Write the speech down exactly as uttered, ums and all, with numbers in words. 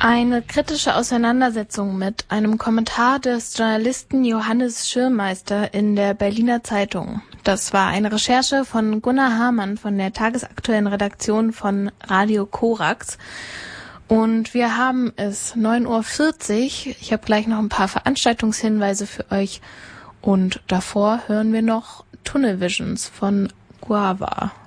Eine kritische Auseinandersetzung mit einem Kommentar des Journalisten Johannes Schirmeister in der Berliner Zeitung. Das war eine Recherche von Gunnar Hamann von der tagesaktuellen Redaktion von Radio Korax. Und wir haben es neun Uhr vierzig. Ich habe gleich noch ein paar Veranstaltungshinweise für euch. Und davor hören wir noch Tunnel Visions von Guava.